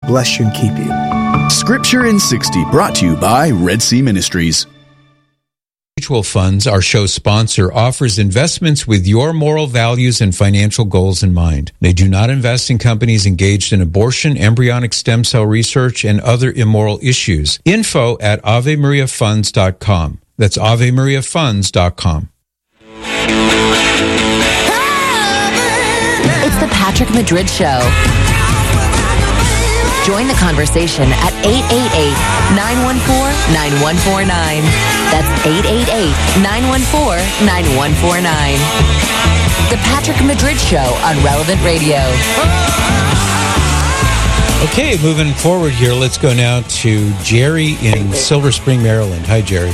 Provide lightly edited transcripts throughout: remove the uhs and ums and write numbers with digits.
bless you and keep you. Scripture in 60, brought to you by Red Sea Ministries. Mutual Funds, our show sponsor, offers investments with your moral values and financial goals in mind. They do not invest in companies engaged in abortion, embryonic stem cell research, and other immoral issues. Info at AveMariaFunds.com. That's AveMariaFunds.com. It's the Patrick Madrid Show. Join the conversation at 888-914-9149. That's 888-914-9149. The Patrick Madrid Show on Relevant Radio. Okay, moving forward here, let's go now to Jerry in Silver Spring, Maryland. Hi, Jerry.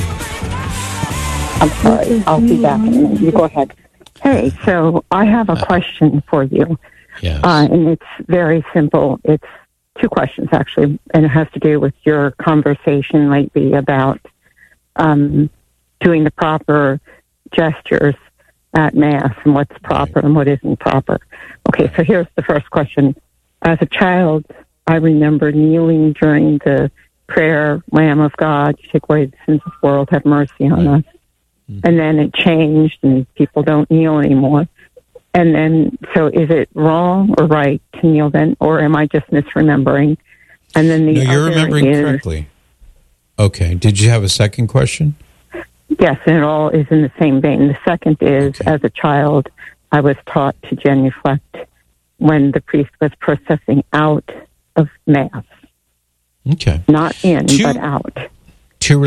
I'm sorry. I'll be back in a minute. You go ahead. Hey, so I have a question for you. Yes. And it's very simple. It's two questions, actually, and it has to do with your conversation lately about doing the proper gestures at Mass and what's proper and what isn't proper. Okay, so here's the first question. As a child, I remember kneeling during the prayer, Lamb of God, you take away the sins of the world, have mercy on us. And then it changed and people don't kneel anymore. And then, so is it wrong or right to kneel then, or am I just misremembering? And then No, you're remembering correctly. Okay. Did you have a second question? Yes, and it all is in the same vein. The second is, as a child, I was taught to genuflect when the priest was processing out of Mass. Okay. Not in, but out. Two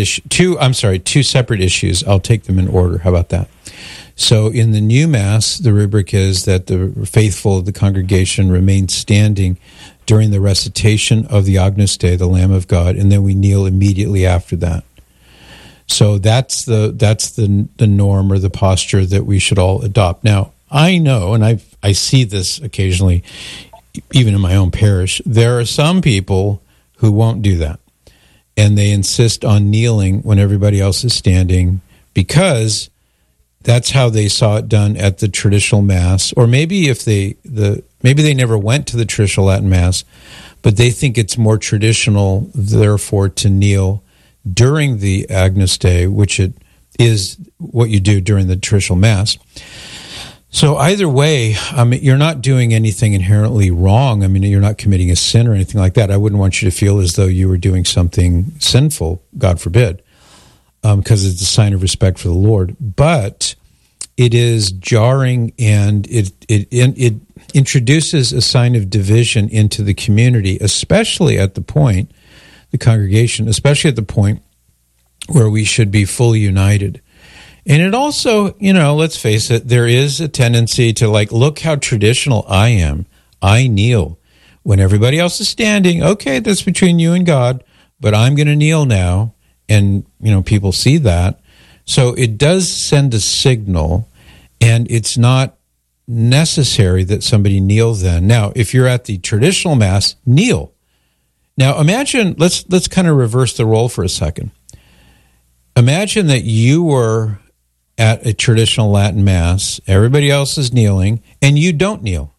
separate issues. I'll take them in order. How about that? So in the new Mass, the rubric is that the faithful of the congregation remain standing during the recitation of the Agnus Dei, the Lamb of God, and then we kneel immediately after that. So that's the norm or the posture that we should all adopt. Now, I know, and I see this occasionally, even in my own parish, there are some people who won't do that. And they insist on kneeling when everybody else is standing because that's how they saw it done at the traditional Mass. Or maybe maybe they never went to the traditional Latin Mass, but they think it's more traditional, therefore, to kneel during the Agnus Dei, which it is what you do during the traditional Mass. So either way, you're not doing anything inherently wrong. I mean, you're not committing a sin or anything like that. I wouldn't want you to feel as though you were doing something sinful, God forbid, because it's a sign of respect for the Lord. But it is jarring, and it introduces a sign of division into the community, especially at the point, the congregation, especially at the point where we should be fully united. And it also, let's face it, there is a tendency to look how traditional I am. I kneel when everybody else is standing. Okay, that's between you and God, but I'm going to kneel now. And, people see that. So it does send a signal, and it's not necessary that somebody kneel then. Now, if you're at the traditional Mass, kneel. Now, imagine, let's kind of reverse the role for a second. Imagine that you were at a traditional Latin Mass, everybody else is kneeling, and you don't kneel.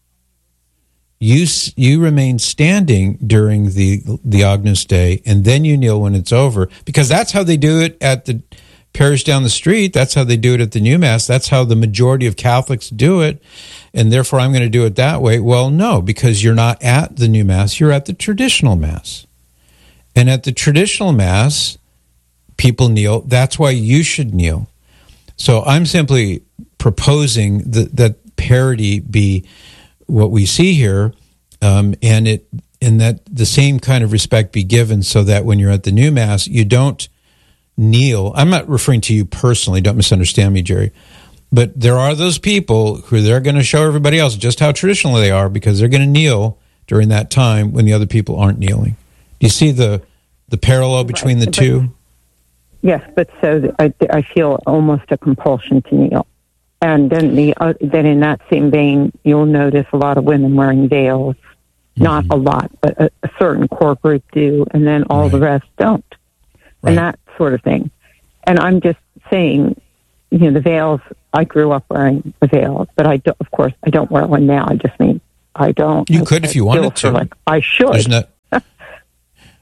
You remain standing during the Agnus Dei, and then you kneel when it's over, because that's how they do it at the parish down the street. That's how they do it at the new Mass. That's how the majority of Catholics do it, and therefore I'm going to do it that way. Well, no, because you're not at the new Mass, you're at the traditional Mass. And at the traditional Mass, people kneel. That's why you should kneel. So I'm simply proposing that parity be what we see here, and that the same kind of respect be given, so that when you're at the new Mass, you don't kneel. I'm not referring to you personally. Don't misunderstand me, Jerry. But there are those people who they're going to show everybody else just how traditional they are, because they're going to kneel during that time when the other people aren't kneeling. Do you see the parallel between the two? Yes, but so I feel almost a compulsion to kneel. And then then in that same vein, you'll notice a lot of women wearing veils. Not a lot, but a certain core group do, and then all the rest don't. And that sort of thing. And I'm just saying, the veils, I grew up wearing a veil, but of course, I don't wear one now. I just mean I don't. You could if you wanted to. I should.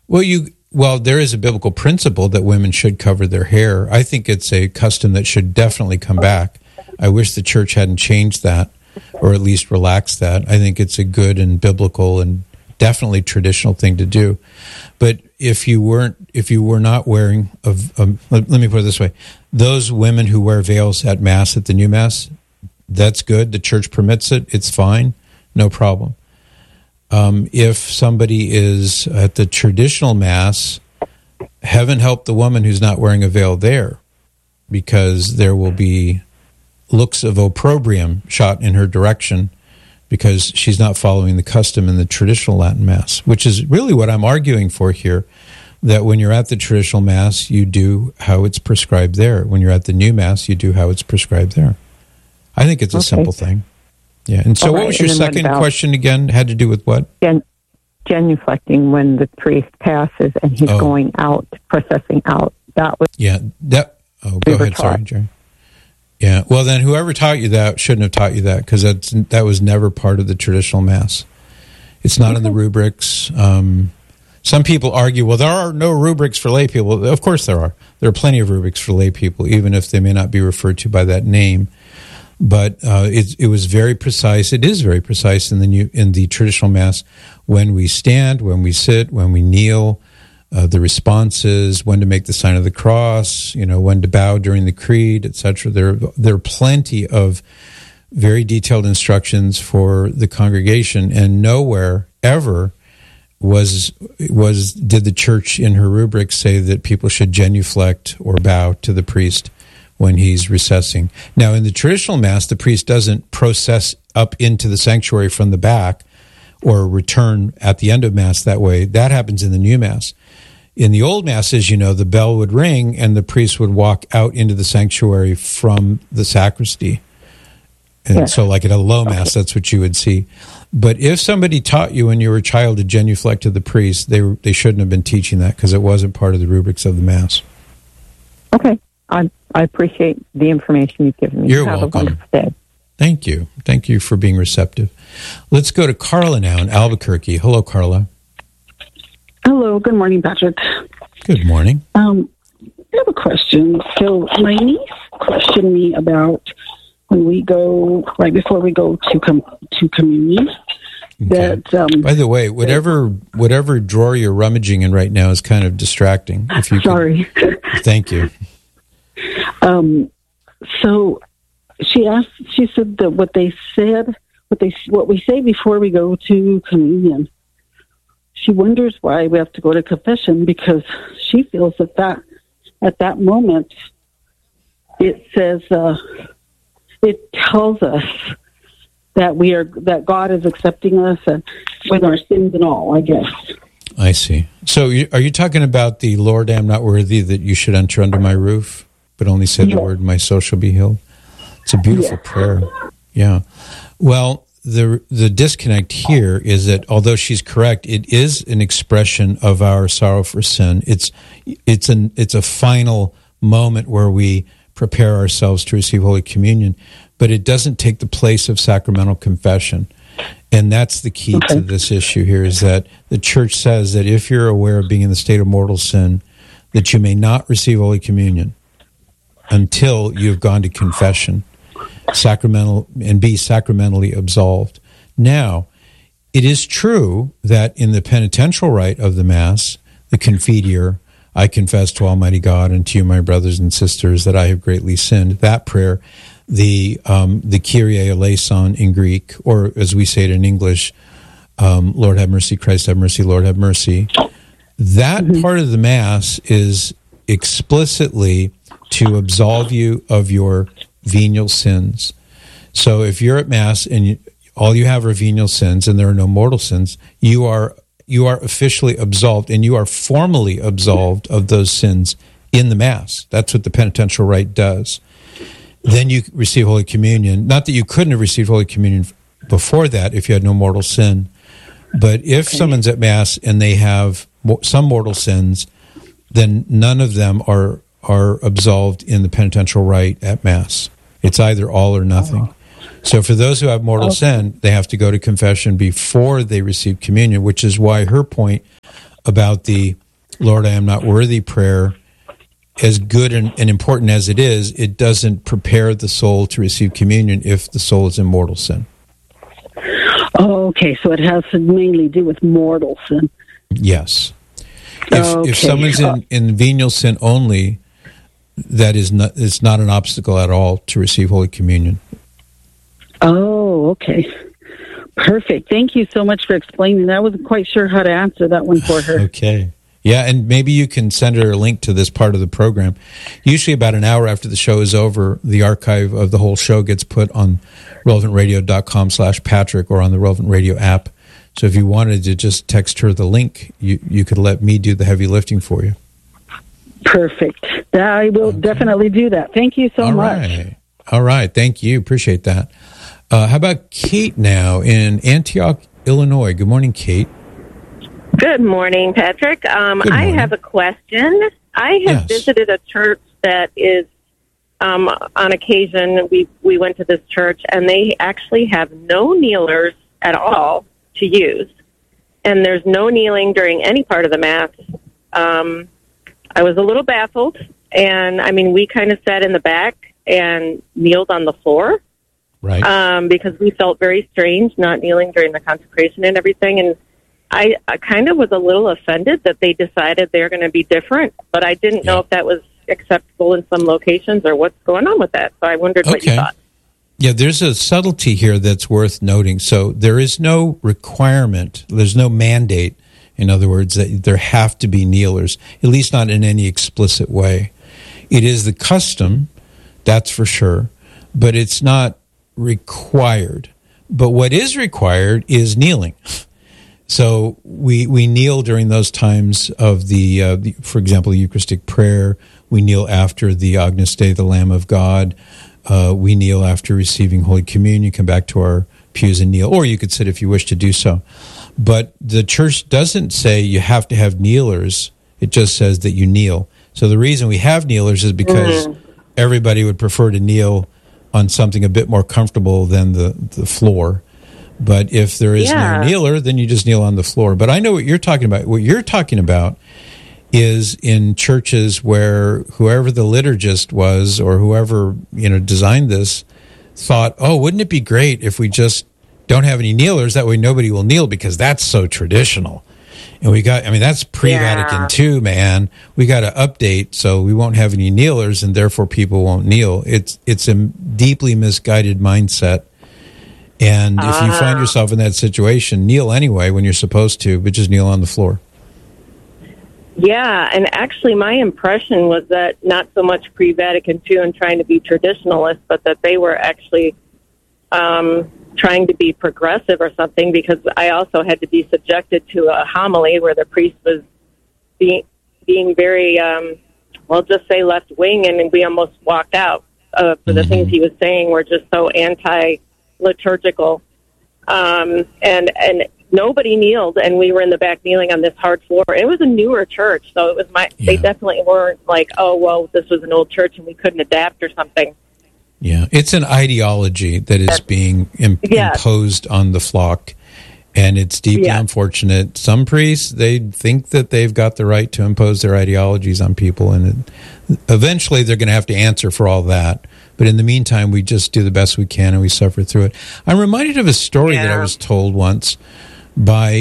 Well, there is a biblical principle that women should cover their hair. I think it's a custom that should definitely come back. I wish the church hadn't changed that, or at least relaxed that. I think it's a good and biblical and definitely traditional thing to do. But if you were not wearing, let me put it this way, those women who wear veils at Mass, at the new Mass, that's good. The church permits it. It's fine. No problem. If somebody is at the traditional Mass, heaven help the woman who's not wearing a veil there, because there will be looks of opprobrium shot in her direction because she's not following the custom in the traditional Latin Mass, which is really what I'm arguing for here, that when you're at the traditional Mass, you do how it's prescribed there. When you're at the new Mass, you do how it's prescribed there. I think it's a simple thing. Yeah. And so what was your second question again? Had to do with what? Genuflecting, when the priest passes and he's going out, processing out. That was... Yeah. Go ahead. Sorry, Jerry. Yeah. Well, then whoever taught you that shouldn't have taught you that, because that was never part of the traditional Mass. It's not in the rubrics. Some people argue, well, there are no rubrics for lay people. Of course there are. There are plenty of rubrics for lay people, even if they may not be referred to by that name. But it was very precise. It is very precise in the traditional Mass, when we stand, when we sit, when we kneel, the responses, when to make the sign of the cross, when to bow during the creed, etc. There are plenty of very detailed instructions for the congregation, and nowhere ever did the church in her rubric say that people should genuflect or bow to the priest when he's recessing. Now, in the traditional Mass, the priest doesn't process up into the sanctuary from the back or return at the end of Mass that way. That happens in the new Mass. In the old Masses, the bell would ring and the priest would walk out into the sanctuary from the sacristy. And so like at a low Mass, that's what you would see. But if somebody taught you when you were a child to genuflect to the priest, they shouldn't have been teaching that, because it wasn't part of the rubrics of the Mass. Okay. I appreciate the information you've given me. You're Have welcome. a wonderful day. Thank you. Thank you for being receptive. Let's go to Carla now in Albuquerque. Hello, Carla. Hello. Good morning, Patrick. Good morning. I have a question. So my niece questioned me about when we go, right before we go to communion. Okay. That by the way, whatever drawer you're rummaging in right now is kind of distracting. If you sorry. Thank you. So she said that what we say before we go to communion, she wonders why we have to go to confession, because she feels that at that moment it says it tells us that God is accepting us and with our sins and all, I guess. I see. So are you talking about the Lord, I am not worthy that you should enter under my roof, but only say the word, my soul shall be healed? It's a beautiful prayer. Yeah. Well, the disconnect here is that although she's correct, it is an expression of our sorrow for sin. It's a final moment where we prepare ourselves to receive Holy Communion, but it doesn't take the place of sacramental confession. And that's the key to this issue here, is that the church says that if you're aware of being in the state of mortal sin, that you may not receive Holy Communion until you've gone to confession, sacramental, and be sacramentally absolved. Now, it is true that in the penitential rite of the Mass, the Confiteor, I confess to Almighty God and to you, my brothers and sisters, that I have greatly sinned, that prayer, the Kyrie eleison in Greek, or as we say it in English, Lord have mercy, Christ have mercy, Lord have mercy. That part of the Mass is explicitly to absolve you of your venial sins. So if you're at Mass and all you have are venial sins and there are no mortal sins, you are officially absolved, and you are formally absolved of those sins in the Mass. That's what the penitential rite does. Then you receive Holy Communion. Not that you couldn't have received Holy Communion before that if you had no mortal sin, but if someone's at Mass and they have some mortal sins, then none of them are absolved in the penitential rite at Mass. It's either all or nothing. So for those who have mortal sin, they have to go to confession before they receive communion, which is why her point about the Lord, I am not worthy prayer, as good and important as it is, it doesn't prepare the soul to receive communion if the soul is in mortal sin. Oh, okay, so it has to mainly do with mortal sin. Yes. If someone's in venial sin only, that is not, it's not an obstacle at all to receive Holy Communion. Oh, okay. Perfect. Thank you so much for explaining. I wasn't quite sure how to answer that one for her. Okay. Yeah, and maybe you can send her a link to this part of the program. Usually about an hour after the show is over, the archive of the whole show gets put on relevantradio.com/Patrick or on the Relevant Radio app. So if you wanted to just text her the link, you could let me do the heavy lifting for you. Perfect. I will definitely do that. Thank you so much. All right. Thank you. Appreciate that. How about Kate now in Antioch, Illinois? Good morning, Kate. Good morning, Patrick. I have a question. I have visited a church that is, on occasion, we went to this church, and they actually have no kneelers at all to use. And there's no kneeling during any part of the Mass. I was a little baffled, and, I mean, we kind of sat in the back and kneeled on the floor. Right. Because we felt very strange not kneeling during the consecration and everything, and I kind of was a little offended that they decided they're going to be different, but I didn't know if that was acceptable in some locations or what's going on with that. So I wondered what you thought. Yeah, there's a subtlety here that's worth noting. So there is no requirement, there's no mandate, in other words, that there have to be kneelers, at least not in any explicit way. It is the custom, that's for sure, but it's not required. But what is required is kneeling. So we kneel during those times of the for example, the Eucharistic prayer. We kneel after the Agnus Dei, the Lamb of God. We kneel after receiving Holy Communion, come back to our pews and kneel. Or you could sit if you wish to do so. But the church doesn't say you have to have kneelers. It just says that you kneel. So the reason we have kneelers is because everybody would prefer to kneel on something a bit more comfortable than the floor. But if there is no kneeler, then you just kneel on the floor. But I know what you're talking about. What you're talking about is in churches where whoever the liturgist was or whoever designed this thought, oh, wouldn't it be great if we just don't have any kneelers? That way nobody will kneel because that's so traditional. And that's pre-Vatican II, man. We got to update so we won't have any kneelers and therefore people won't kneel. It's a deeply misguided mindset. And if you find yourself in that situation, kneel anyway when you're supposed to, but just kneel on the floor. Yeah, and actually my impression was that not so much pre-Vatican II and trying to be traditionalist, but that they were actually trying to be progressive or something, because I also had to be subjected to a homily where the priest was being very, just say left-wing, and we almost walked out for the things he was saying were just so anti-liturgical. And nobody kneeled, and we were in the back kneeling on this hard floor. It was a newer church, so it was they definitely weren't like, oh, well, this was an old church and we couldn't adapt or something. Yeah, it's an ideology that is being imposed on the flock, and it's deeply unfortunate. Some priests, they think that they've got the right to impose their ideologies on people, and eventually they're going to have to answer for all that. But in the meantime, we just do the best we can, and we suffer through it. I'm reminded of a story that I was told once by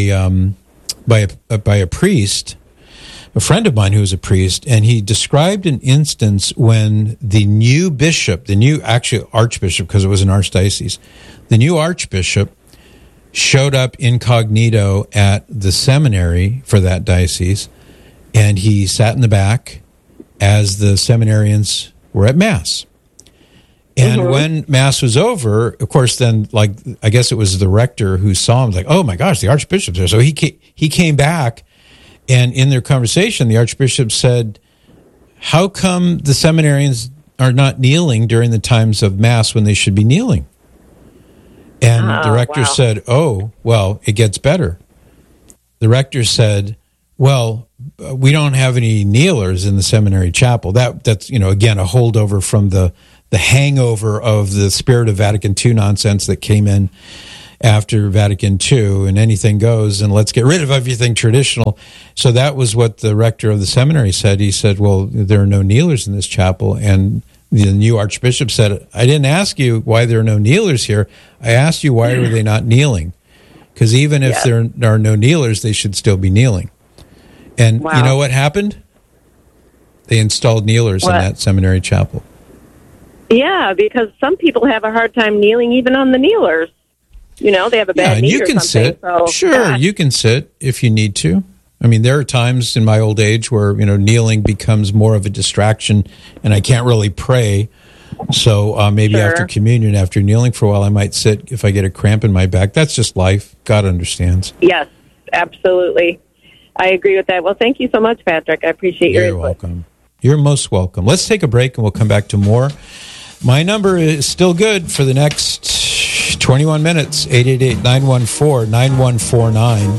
a priest, a friend of mine who was a priest, and he described an instance when the new bishop, actually archbishop, because it was an archdiocese, the new archbishop showed up incognito at the seminary for that diocese, and he sat in the back as the seminarians were at Mass. And when Mass was over, of course, then, I guess it was the rector who saw him, like, oh my gosh, the archbishop's there. So he came back, and in their conversation, the archbishop said, how come the seminarians are not kneeling during the times of Mass when they should be kneeling? And the rector said, oh, well, it gets better. The rector said, well, we don't have any kneelers in the seminary chapel. That's again, a holdover from the hangover of the spirit of Vatican II nonsense that came in after Vatican II, and anything goes, and let's get rid of everything traditional. So that was what the rector of the seminary said. He said, well, there are no kneelers in this chapel. And the new archbishop said, I didn't ask you why there are no kneelers here. I asked you why are they not kneeling? Because even if there are no kneelers, they should still be kneeling. And you know what happened? They installed kneelers in that seminary chapel. Yeah, because some people have a hard time kneeling even on the kneelers. You know, they have a bad knee you can sit. So, sure, you can sit if you need to. I mean, there are times in my old age where, kneeling becomes more of a distraction and I can't really pray. So maybe after communion, after kneeling for a while, I might sit if I get a cramp in my back. That's just life. God understands. Yes, absolutely. I agree with that. Well, thank you so much, Patrick. I appreciate your input. You're welcome. You're most welcome. Let's take a break and we'll come back to more. My number is still good for the next 21 minutes, 888-914-9149.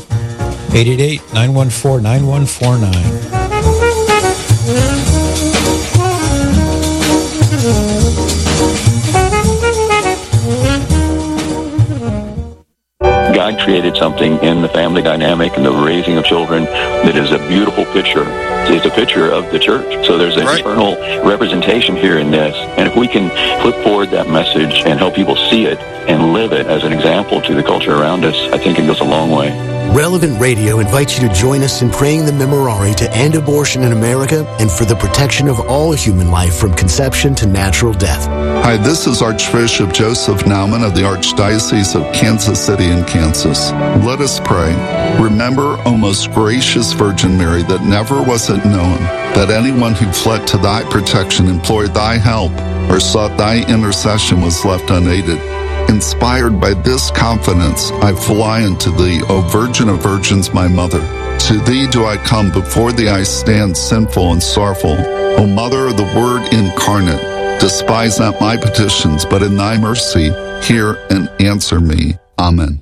888-914-9149. God created something in the family dynamic and the raising of children that is a beautiful picture. It's a picture of the church. So there's an eternal representation here in this. And if we can put forward that message and help people see it and live it as an example to the culture around us, I think it goes a long way. Relevant Radio invites you to join us in praying the Memorare to end abortion in America and for the protection of all human life from conception to natural death. Hi, this is Archbishop Joseph Naumann of the Archdiocese of Kansas City in Kansas. Let us pray. Remember, O most gracious Virgin Mary, that never was it known that anyone who fled to thy protection, implored thy help, or sought thy intercession was left unaided. Inspired by this confidence, I fly unto thee, O Virgin of Virgins, my Mother. To thee do I come, before thee I stand sinful and sorrowful. O Mother of the Word incarnate, despise not my petitions, but in thy mercy hear and answer me. Amen.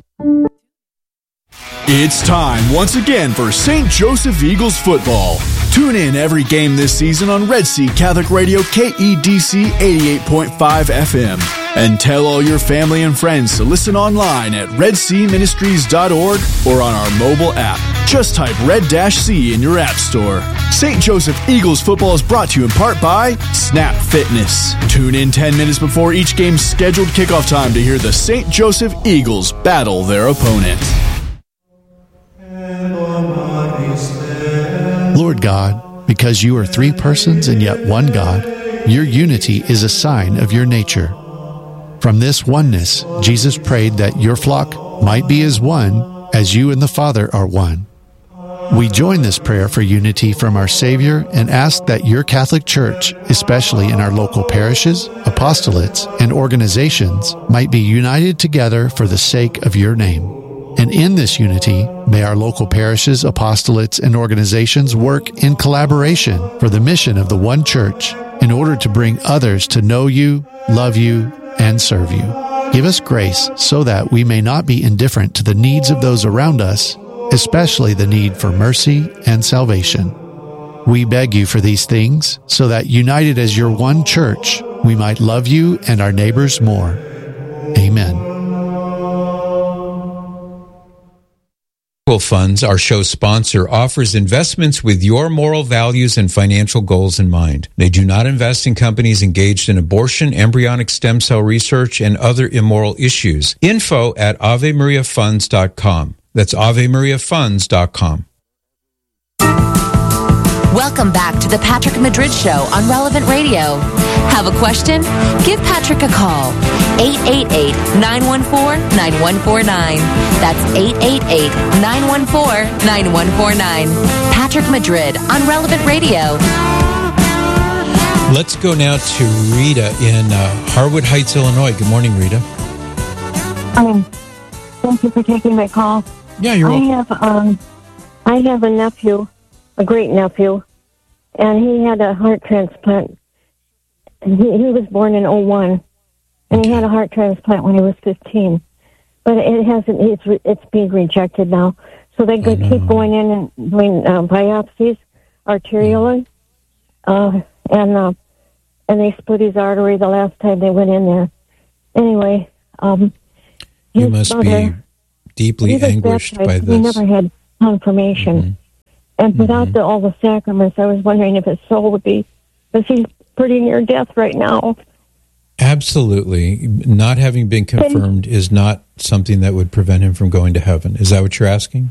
It's time once again for St. Joseph Eagles football. Tune in every game this season on Red Sea Catholic Radio KEDC 88.5 FM. And tell all your family and friends to listen online at redseaministries.org or on our mobile app. Just type Red-C in your app store. St. Joseph Eagles football is brought to you in part by Snap Fitness. Tune in 10 minutes before each game's scheduled kickoff time to hear the St. Joseph Eagles battle their opponent. Lord God, because you are three persons and yet one God, your unity is a sign of your nature. From this oneness, Jesus prayed that your flock might be as one, as you and the Father are one. We join this prayer for unity from our Savior and ask that your Catholic Church, especially in our local parishes, apostolates, and organizations, might be united together for the sake of your name. And in this unity, may our local parishes, apostolates, and organizations work in collaboration for the mission of the one Church in order to bring others to know you, love you, and serve you. Give us grace so that we may not be indifferent to the needs of those around us, especially the need for mercy and salvation. We beg you for these things so that, united as your one Church, we might love you and our neighbors more. Amen. Funds, our show sponsor, offers investments with your moral values and financial goals in mind. They do not invest in companies engaged in abortion, embryonic stem cell research, and other immoral issues. Info at AveMariaFunds.com. That's AveMariaFunds.com. Welcome back to the Patrick Madrid Show on Relevant Radio. Have a question? Give Patrick a call. 888-914-9149. That's 888-914-9149. Patrick Madrid on Relevant Radio. Let's go now to Rita in Harwood Heights, Illinois. Good morning, Rita. Thank you for taking my call. Yeah, you're welcome. I have a nephew, a great nephew, and he had a heart transplant. He was born in 2001, and he had a heart transplant when he was 15. But it's being rejected now. So they keep going in and doing biopsies, arterially, and they split his artery the last time they went in there. Anyway, You must be deeply anguished by this. He never had confirmation. Mm-hmm. And without all the sacraments, I was wondering if his soul would be, because he's pretty near death right now. Absolutely. Not having been confirmed is not something that would prevent him from going to heaven. Is that what you're asking?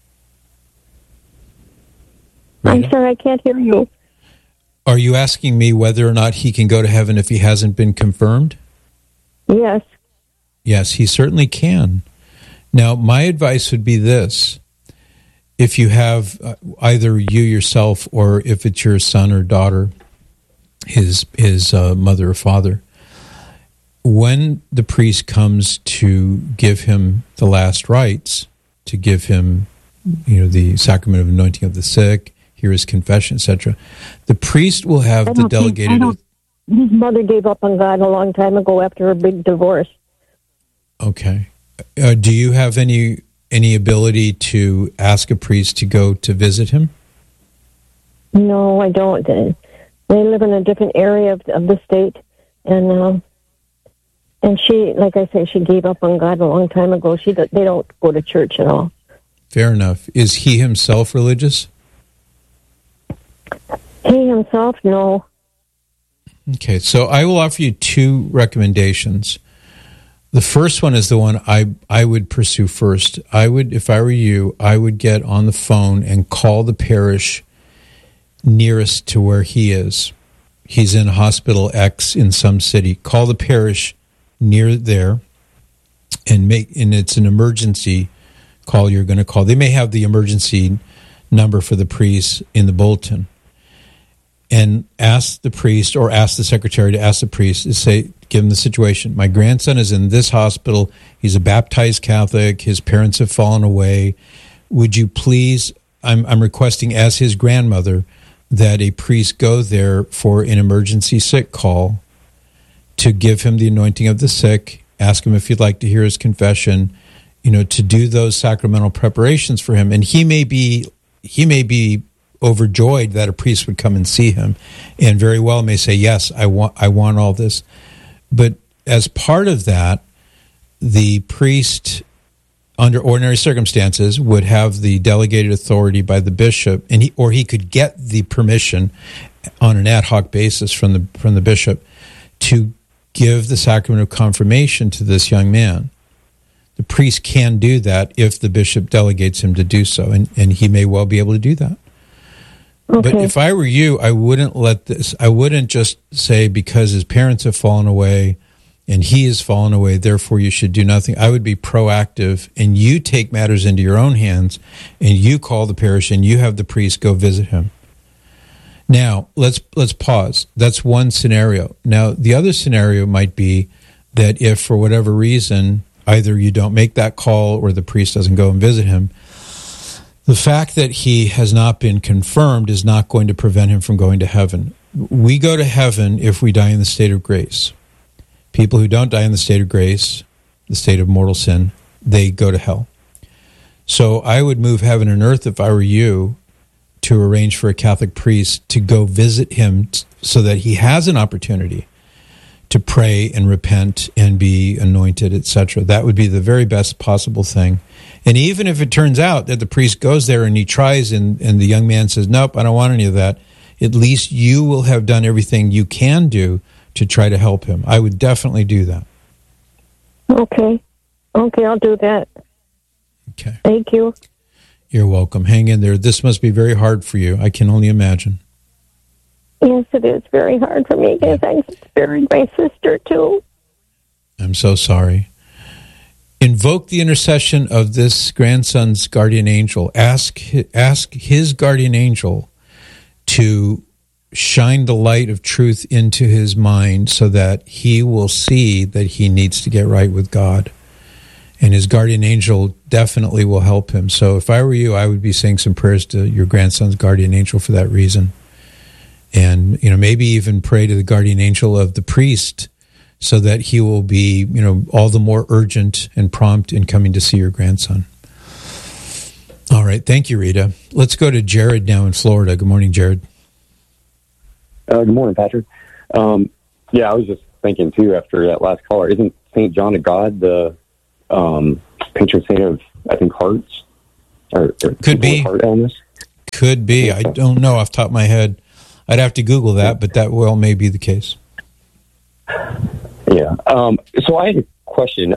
I'm sorry, I can't hear you. Are you asking me whether or not he can go to heaven if he hasn't been confirmed? Yes. Yes, he certainly can. Now, my advice would be this. If you have either you yourself or if it's your son or daughter, his mother or father, when the priest comes to give him the last rites, to give him, the sacrament of anointing of the sick, hear his confession, etc., the priest will have the delegated. His mother gave up on God a long time ago after a big divorce. Okay. Do you have any ability to ask a priest to go to visit him? No, I don't. They live in a different area of the state, and she, like I say, she gave up on God a long time ago. They don't go to church at all. Fair enough. Is he himself religious? He himself, no. Okay, so I will offer you two recommendations. The first one is the one I would pursue first. If I were you, I would get on the phone and call the parish nearest to where he is. He's in hospital X in some city. Call the parish near there and it's an emergency call you're going to call. They may have the emergency number for the priest in the bulletin. And ask the priest or ask the secretary to ask the priest to say, give him the situation. My grandson is in this hospital. He's a baptized Catholic. His parents have fallen away. Would you please, I'm requesting as his grandmother that a priest go there for an emergency sick call to give him the anointing of the sick, ask him if he'd like to hear his confession, to do those sacramental preparations for him. And he may be overjoyed that a priest would come and see him, and very well may say, yes, I want all this. But as part of that, the priest, under ordinary circumstances, would have the delegated authority by the bishop, and he could get the permission on an ad hoc basis from the bishop to give the sacrament of confirmation to this young man. The priest can do that if the bishop delegates him to do so, and he may well be able to do that. Okay. But if I were you, I wouldn't just say because his parents have fallen away and he has fallen away, therefore you should do nothing. I would be proactive, and you take matters into your own hands, and you call the parish and you have the priest go visit him. Now, let's pause. That's one scenario. Now, the other scenario might be that if for whatever reason, either you don't make that call or the priest doesn't go and visit him, the fact that he has not been confirmed is not going to prevent him from going to heaven. We go to heaven if we die in the state of grace. People who don't die in the state of grace, the state of mortal sin, they go to hell. So I would move heaven and earth if I were you to arrange for a Catholic priest to go visit him so that he has an opportunity to pray and repent and be anointed, etc. That would be the very best possible thing. And even if it turns out that the priest goes there and he tries and the young man says, nope, I don't want any of that, at least you will have done everything you can do to try to help him. I would definitely do that. Okay, I'll do that. Okay. Thank you. You're welcome. Hang in there. This must be very hard for you. I can only imagine. Yes, it is very hard for me because I just buried my sister, too. I'm so sorry. Invoke the intercession of this grandson's guardian angel. Ask his guardian angel to shine the light of truth into his mind so that he will see that he needs to get right with God. And his guardian angel definitely will help him. So if I were you, I would be saying some prayers to your grandson's guardian angel for that reason. And, maybe even pray to the guardian angel of the priest so that he will be, all the more urgent and prompt in coming to see your grandson. All right. Thank you, Rita. Let's go to Jared now in Florida. Good morning, Jared. Good morning, Patrick. I was just thinking, too, after that last caller, isn't St. John of God the patron saint of, I think, hearts. Or could be. Heart illness. Could be. I don't know off the top of my head. I'd have to Google that, but that may be the case. Yeah. So I had a question.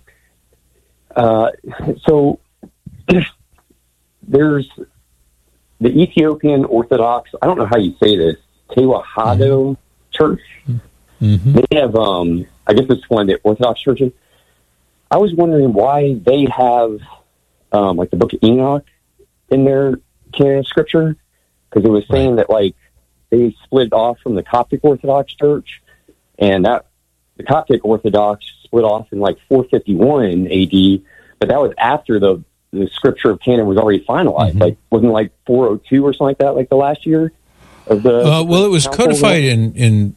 So there's the Ethiopian Orthodox, I don't know how you say this, Tewahedo Church. Mm-hmm. They have, I guess it's one of the Orthodox churches. I was wondering why they have, like the Book of Enoch in their canon of Scripture, because it was saying that, like, they split off from the Coptic Orthodox Church, and that the Coptic Orthodox split off in, like, 451 AD, but that was after the Scripture of canon was already finalized. Mm-hmm. Like, wasn't it like 402 or something like that, like the last year of the... well, it was codified in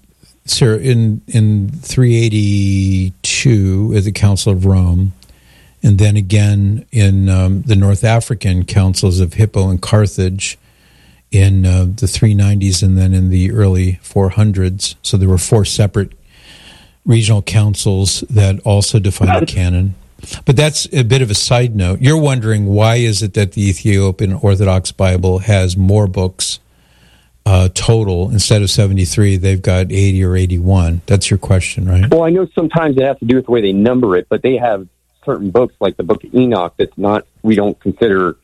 382 at the Council of Rome, and then again in the North African councils of Hippo and Carthage in the 390s, and then in the early 400s. So there were 4 separate regional councils that also defined the canon. But that's a bit of a side note. You're wondering, why is it that the Ethiopian Orthodox Bible has more books total? Instead of 73, they've got 80 or 81. That's your question, right? Well, I know sometimes it has to do with the way they number it, but they have certain books, like the Book of Enoch, that's not, we don't consider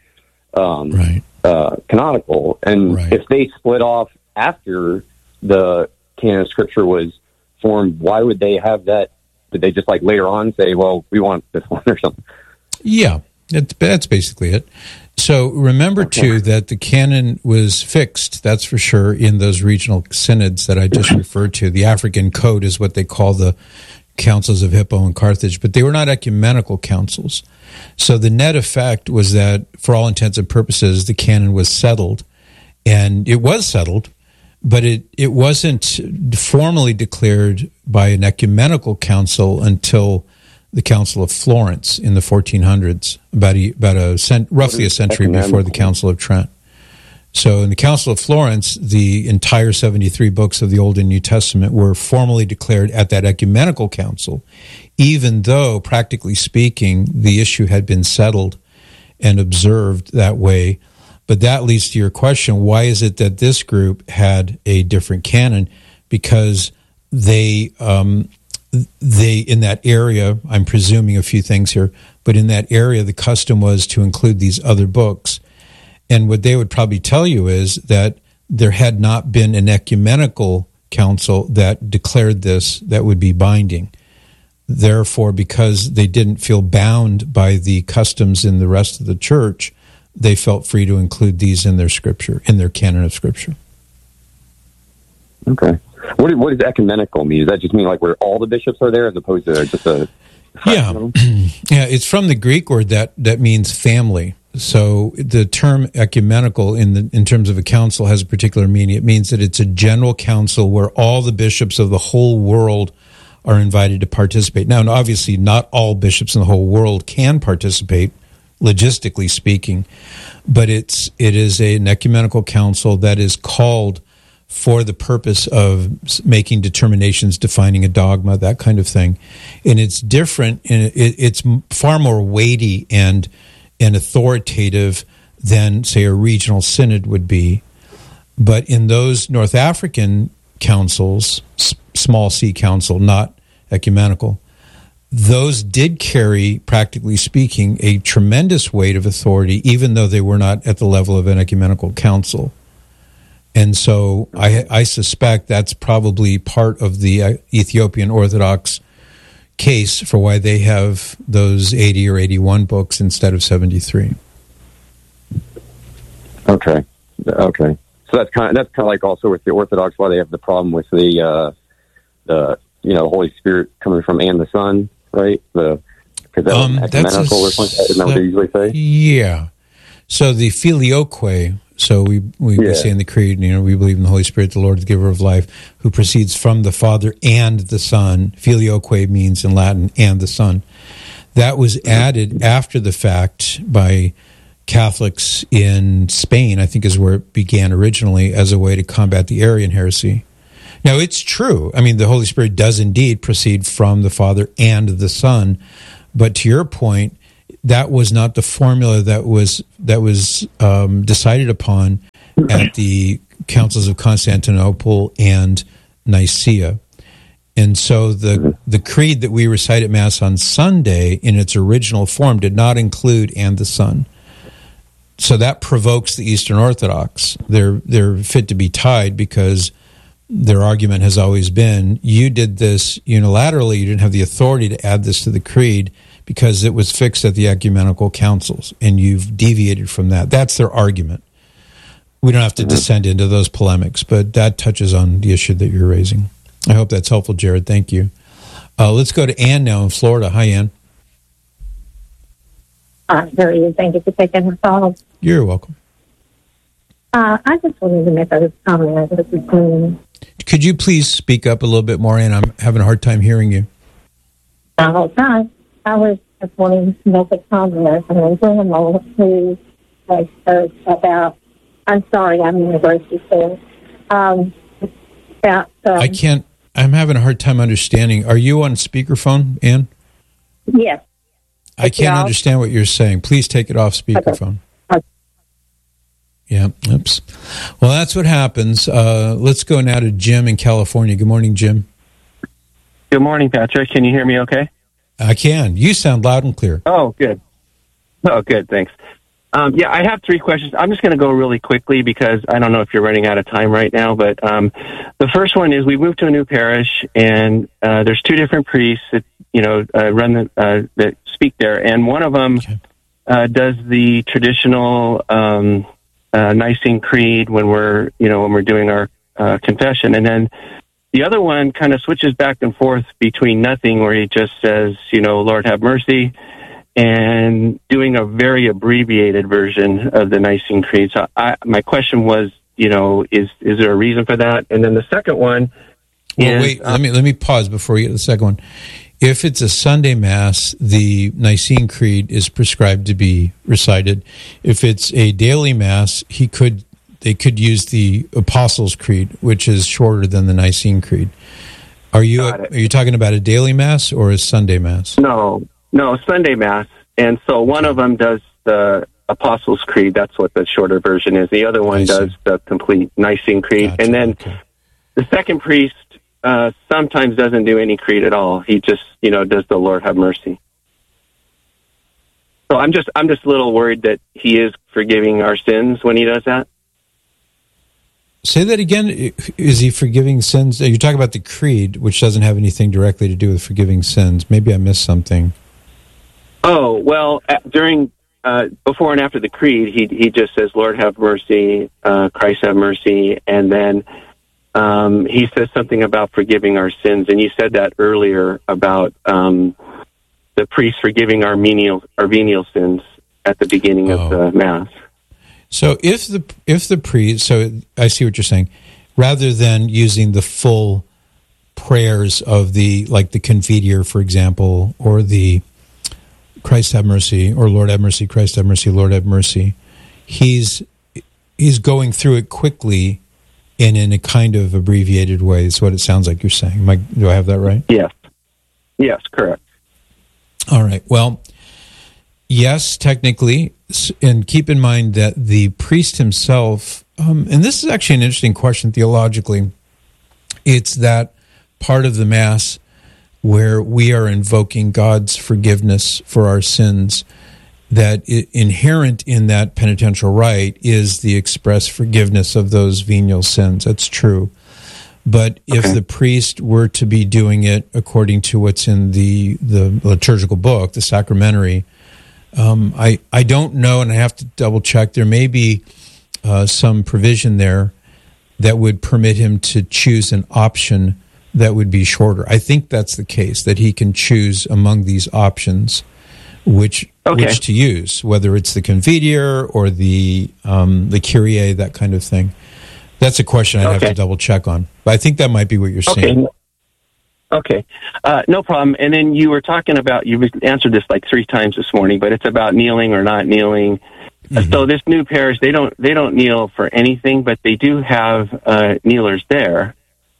canonical. And if they split off after the canon of Scripture was formed, why would they have that? Did they just, like, later on say, well, we want this one or something? Yeah, that's basically it. So remember, too, that the canon was fixed, that's for sure, in those regional synods that I just referred to. The African Code is what they call the councils of Hippo and Carthage, but they were not ecumenical councils. So the net effect was that, for all intents and purposes, the canon was settled, and it was settled, but it wasn't formally declared by an ecumenical council until the Council of Florence in the 1400s, roughly a century before the Council of Trent. So in the Council of Florence, the entire 73 books of the Old and New Testament were formally declared at that ecumenical council, even though, practically speaking, the issue had been settled and observed that way. But that leads to your question, why is it that this group had a different canon? Because they in that area, I'm presuming a few things here, but in that area, the custom was to include these other books. And what they would probably tell you is that there had not been an ecumenical council that declared this that would be binding. Therefore, because they didn't feel bound by the customs in the rest of the church, they felt free to include these in their Scripture, in their canon of Scripture. Okay. What does ecumenical mean? Does that just mean like where all the bishops are there, as opposed to just a... Yeah, it's from the Greek word that means family. So the term ecumenical in terms of a council has a particular meaning. It means that it's a general council where all the bishops of the whole world are invited to participate. Now, obviously, not all bishops in the whole world can participate, logistically speaking, but it is an ecumenical council that is called for the purpose of making determinations, defining a dogma, that kind of thing. And it's different, and it's far more weighty and authoritative than, say, a regional synod would be. But in those North African councils, small c council, not ecumenical, those did carry, practically speaking, a tremendous weight of authority, even though they were not at the level of an ecumenical council. And so I suspect that's probably part of the Ethiopian Orthodox case for why they have those 80 or 81 books instead of 73. Okay. So that's kind of like also with the Orthodox, why they have the problem with the Holy Spirit coming from and the Son, right? Because that's ecumenical or something. Isn't that what they usually say? Yeah. So the filioque. So we say in the Creed, we believe in the Holy Spirit, the Lord, the giver of life, who proceeds from the Father and the Son. Filioque means in Latin, and the Son. That was added after the fact by Catholics in Spain, I think is where it began originally, as a way to combat the Arian heresy. Now, it's true. I mean, the Holy Spirit does indeed proceed from the Father and the Son, But to your point, that was not the formula that was decided upon at the councils of Constantinople and Nicaea. And so the creed that we recite at Mass on Sunday in its original form did not include "and the Son." So that provokes the Eastern Orthodox. They're fit to be tied because their argument has always been, you did this unilaterally, you didn't have the authority to add this to the creed because it was fixed at the ecumenical councils, and you've deviated from that. That's their argument. We don't have to descend into those polemics, but that touches on the issue that you're raising. I hope that's helpful, Jared. Thank you. Let's go to Ann now in Florida. Hi, Ann. How are you? Thank you for taking the call. You're welcome. I just wanted to make a comment. Could you please speak up a little bit more, Ann? I'm having a hard time hearing you. The whole time, I was just wanting to make a comment and then bring them all to about, I'm sorry, I'm in the grocery store. I'm having a hard time understanding. Are you on speakerphone, Ann? Yes. I can't understand what you're saying. Please take it off speakerphone. Okay. Yeah, oops. Well, that's what happens. Let's go now to Jim in California. Good morning, Jim. Good morning, Patrick. Can you hear me okay? I can. You sound loud and clear. Oh, good. Oh, good. Thanks. I have 3 questions. I'm just going to go really quickly because I don't know if you're running out of time right now. But the first one is we moved to a new parish, and there's 2 different priests that run that speak there, and one of them does the traditional Nicene Creed when we're doing our confession, and then the other one kind of switches back and forth between nothing, where he just says, Lord have mercy, and doing a very abbreviated version of the Nicene Creed. So my question was, is there a reason for that? And then the second one is... Well, wait, let me pause before you get to the second one. If it's a Sunday Mass, the Nicene Creed is prescribed to be recited. If it's a daily Mass, they could use the Apostles' Creed, which is shorter than the Nicene Creed. Are you talking about a daily Mass or a Sunday Mass? No, Sunday Mass. And so one of them does the Apostles' Creed. That's what the shorter version is. The other one does the complete Nicene Creed. Gotcha. And then the second priest sometimes doesn't do any creed at all. He just, does the Lord have mercy. So I'm just a little worried that he is forgiving our sins when he does that. Say that again. Is he forgiving sins? You're talking about the creed, which doesn't have anything directly to do with forgiving sins. Maybe I missed something. Oh, well, during before and after the creed, he just says, Lord have mercy, Christ have mercy, and then he says something about forgiving our sins, and you said that earlier about the priest forgiving our venial sins at the beginning of the Mass. So if the priest, so I see what you're saying, rather than using the full prayers of the Confiteor, for example, or the Christ have mercy, or Lord have mercy, Christ have mercy, Lord have mercy, he's going through it quickly and in a kind of abbreviated way. Is what it sounds like you're saying. Do I have that right? Yes, correct. All right. Well, yes, technically, and keep in mind that the priest himself, and this is actually an interesting question theologically, it's that part of the Mass where we are invoking God's forgiveness for our sins, that inherent in that penitential rite is the express forgiveness of those venial sins. That's true. But if the priest were to be doing it according to what's in the liturgical book, the sacramentary, I don't know, and I have to double check. There may be some provision there that would permit him to choose an option that would be shorter. I think that's the case, that he can choose among these options which to use, whether it's the Confiteor or the Kyrie, that kind of thing. That's a question I'd have to double check on. But I think that might be what you're saying. Okay. No problem. And then you were talking about, you've answered this like 3 times this morning, but it's about kneeling or not kneeling. Mm-hmm. So this new parish, they don't kneel for anything, but they do have kneelers there.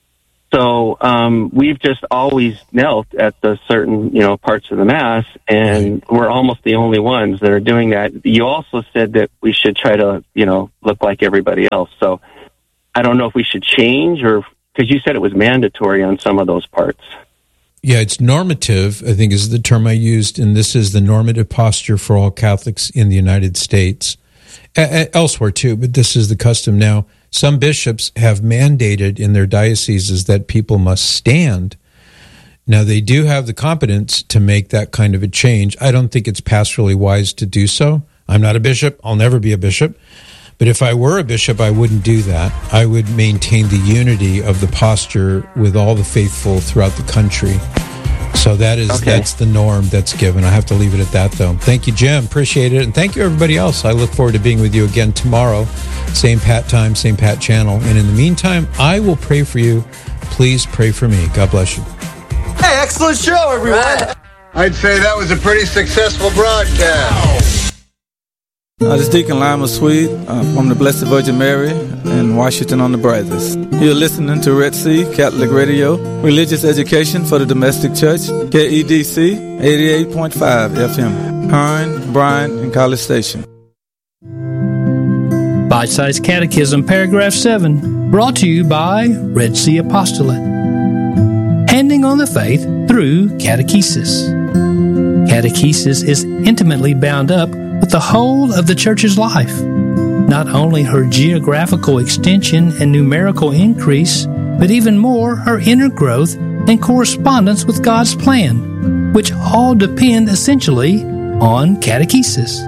So we've just always knelt at the certain, parts of the Mass, and we're almost the only ones that are doing that. You also said that we should try to, look like everybody else. So I don't know if we should change, or because you said it was mandatory on some of those parts. Yeah, it's normative, I think is the term I used, and this is the normative posture for all Catholics in the United States. Elsewhere too, but this is the custom now. Some bishops have mandated in their dioceses that people must stand. Now, they do have the competence to make that kind of a change. I don't think it's pastorally wise to do so. I'm not a bishop. I'll never be a bishop. But if I were a bishop, I wouldn't do that. I would maintain the unity of the posture with all the faithful throughout the country. So that's the norm that's given. I have to leave it at that, though. Thank you, Jim. Appreciate it. And thank you, everybody else. I look forward to being with you again tomorrow. Same Pat time, same Pat channel. And in the meantime, I will pray for you. Please pray for me. God bless you. Hey, excellent show, everyone. I'd say that was a pretty successful broadcast. This is Deacon Lima Swede from the Blessed Virgin Mary in Washington on the Brazos. You're listening to Red Sea Catholic Radio, religious education for the domestic church, KEDC 88.5 FM, Hearn, Bryan, and College Station. Bite-sized Catechism, Paragraph 7, brought to you by Red Sea Apostolate. Handing on the faith through catechesis. Catechesis is intimately bound up with the whole of the Church's life, not only her geographical extension and numerical increase, but even more her inner growth and correspondence with God's plan, which all depend essentially on catechesis.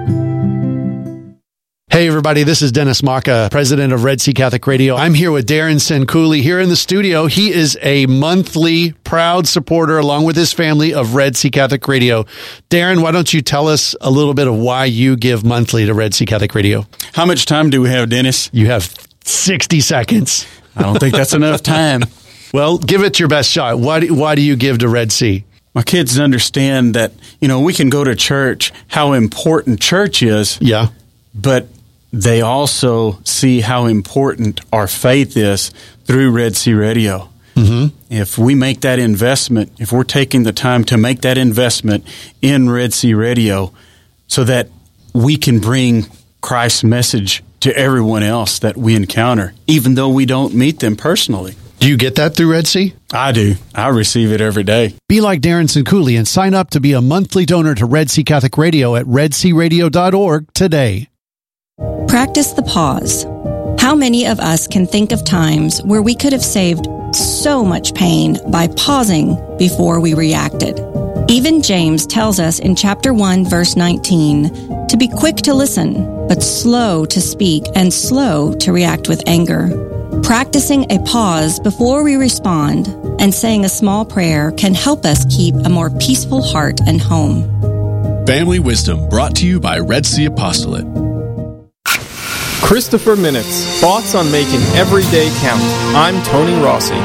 Hey everybody, this is Dennis Maka, president of Red Sea Catholic Radio. I'm here with Darren Senkouli here in the studio. He is a monthly proud supporter along with his family of Red Sea Catholic Radio. Darren, why don't you tell us a little bit of why you give monthly to Red Sea Catholic Radio? How much time do we have, Dennis? You have 60 seconds. I don't think that's enough time. Well, give it your best shot. Why do you give to Red Sea? My kids understand that, we can go to church, how important church is. Yeah. But they also see how important our faith is through Red Sea Radio. Mm-hmm. If we make that investment, if we're taking the time to make that investment in Red Sea Radio so that we can bring Christ's message to everyone else that we encounter, even though we don't meet them personally. Do you get that through Red Sea? I do. I receive it every day. Be like Darren Senkouli and sign up to be a monthly donor to Red Sea Catholic Radio at redsearadio.org today. Practice the pause. How many of us can think of times where we could have saved so much pain by pausing before we reacted? Even James tells us in chapter 1, verse 19, to be quick to listen, but slow to speak and slow to react with anger. Practicing a pause before we respond and saying a small prayer can help us keep a more peaceful heart and home. Family Wisdom brought to you by Red Sea Apostolate. Christopher Minutes, thoughts on making every day count. I'm Tony Rossi.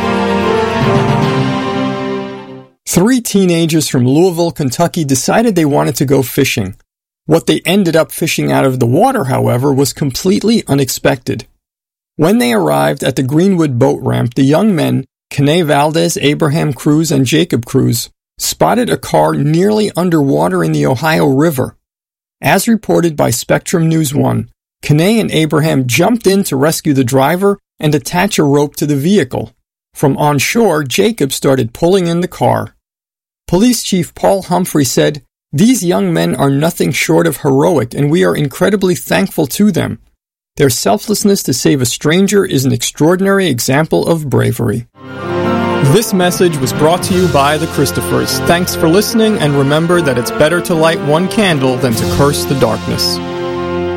3 teenagers from Louisville, Kentucky decided they wanted to go fishing. What they ended up fishing out of the water, however, was completely unexpected. When they arrived at the Greenwood boat ramp, the young men, Kene Valdez, Abraham Cruz, and Jacob Cruz, spotted a car nearly underwater in the Ohio River. As reported by Spectrum News 1, Kene and Abraham jumped in to rescue the driver and attach a rope to the vehicle. From on shore, Jacob started pulling in the car. Police Chief Paul Humphrey said, "These young men are nothing short of heroic, and we are incredibly thankful to them. Their selflessness to save a stranger is an extraordinary example of bravery." This message was brought to you by the Christophers. Thanks for listening, and remember that it's better to light one candle than to curse the darkness.